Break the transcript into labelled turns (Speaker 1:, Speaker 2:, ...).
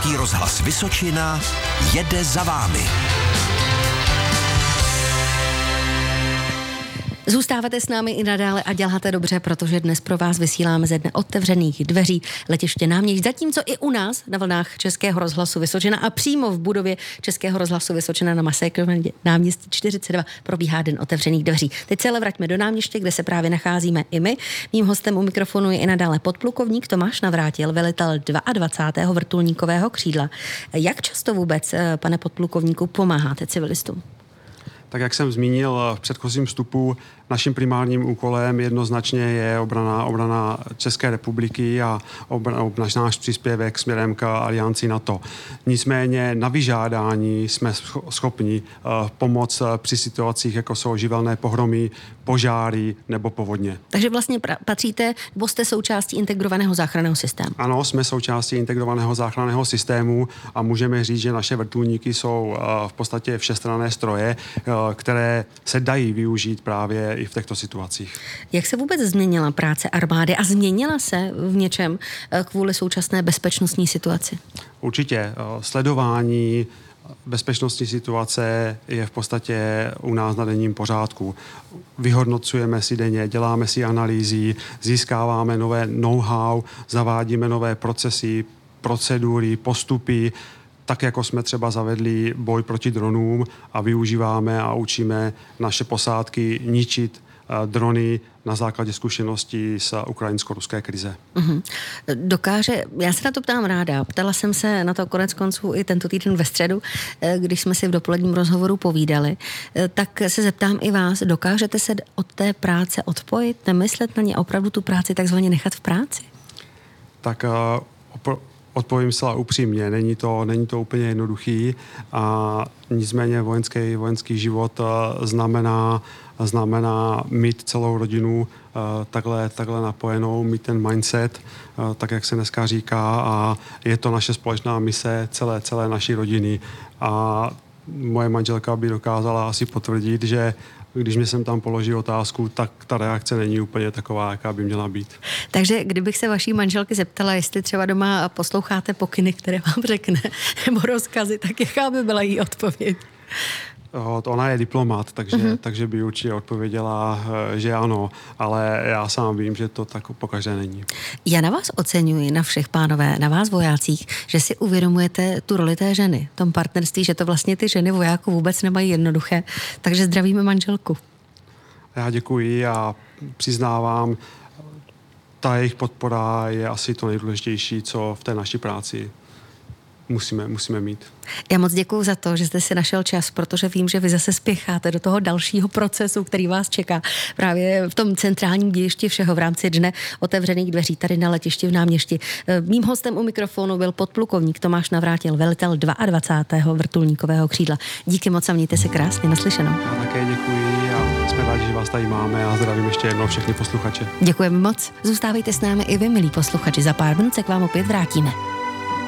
Speaker 1: Český rozhlas Vysočina jede za vámi.
Speaker 2: Zůstáváte s námi i nadále a děláte dobře, protože dnes pro vás vysíláme ze dne otevřených dveří letiště Náměšť, zatímco i u nás na vlnách Českého rozhlasu Vysočina a přímo v budově Českého rozhlasu Vysočina na Masarykově náměstí 42 probíhá den otevřených dveří. Teď se ale vraťme do Náměště, kde se právě nacházíme i my. Mým hostem u mikrofonu je i nadále podplukovník Tomáš Navrátil, velitel 22. vrtulníkového křídla. Jak často vůbec, pane podplukovníku, pomáháte civilistům?
Speaker 3: Tak jak jsem zmínil v předchozím vstupu, naším primárním úkolem jednoznačně je obrana České republiky a náš příspěvek směrem k alianci NATO. Nicméně na vyžádání jsme schopni pomoct při situacích, jako jsou živelné pohromy, požáry nebo povodně.
Speaker 2: Takže vlastně patříte, nebo jste součástí integrovaného záchranného systému?
Speaker 3: Ano, jsme součástí integrovaného záchranného systému a můžeme říct, že naše vrtulníky jsou v podstatě všestranné stroje, které se dají využít právě i v těchto situacích.
Speaker 2: Jak se vůbec změnila práce armády a změnila se v něčem kvůli současné bezpečnostní situaci?
Speaker 3: Určitě. Sledování bezpečnostní situace je v podstatě u nás na denním pořádku. Vyhodnocujeme si denně, děláme si analýzy, získáváme nové know-how, zavádíme nové procesy, procedury, postupy, tak jako jsme třeba zavedli boj proti dronům a využíváme a učíme naše posádky ničit drony na základě zkušeností z ukrajinsko-ruské krize.
Speaker 2: Dokáže, já se na to ptám ráda, ptala jsem se na to konec konců i tento týden ve středu, když jsme si v dopoledním rozhovoru povídali, tak se zeptám i vás, dokážete se od té práce odpojit, nemyslet na ně a opravdu tu práci takzvaně nechat v práci? Tak
Speaker 3: odpovím zcela upřímně, není to úplně jednoduchý a nicméně vojenský život znamená mít celou rodinu takhle napojenou, mít ten mindset, tak jak se dneska říká, a je to naše společná mise celé naší rodiny. A moje manželka by dokázala asi potvrdit, že když mi jsem tam položil otázku, tak ta reakce není úplně taková, jaká by měla být.
Speaker 2: Takže kdybych se vaší manželky zeptala, jestli třeba doma posloucháte pokyny, které vám řekne, nebo rozkazy, tak jaká by byla jí odpověď?
Speaker 3: Ona je diplomat, takže by určitě odpověděla, že ano, ale já sám vím, že to tak pokaždé není.
Speaker 2: Já na vás oceňuji, na všech pánové, na vás vojácích, že si uvědomujete tu roli té ženy, v tom partnerství, že to vlastně ty ženy vojáků vůbec nemají jednoduché, takže zdravíme manželku.
Speaker 3: Já děkuji a přiznávám, ta jejich podpora je asi to nejdůležitější, co v té naší práci musíme mít.
Speaker 2: Já moc děkuju za to, že jste si našel čas, protože vím, že vy zase spěcháte do toho dalšího procesu, který vás čeká právě v tom centrálním dějišti všeho v rámci dne otevřených dveří tady na letišti v Náměšti. Mým hostem u mikrofonu byl podplukovník Tomáš Navrátil, velitel 22. vrtulníkového křídla. Díky moc a mějte se krásně, naslyšenou.
Speaker 3: Já také děkuji a jsme rádi, že vás tady máme a zdravím ještě jednou všechny posluchače.
Speaker 2: Děkujeme moc. Zůstávejte s námi i vy, milí posluchači. Za pár minut se k vám opět vrátíme.